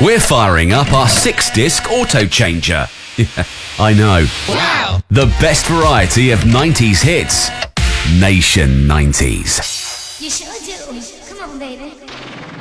We're firing up our 6-disc auto changer. Yeah, I know. Wow! The best variety of 90s hits. Nation 90s. You sure did.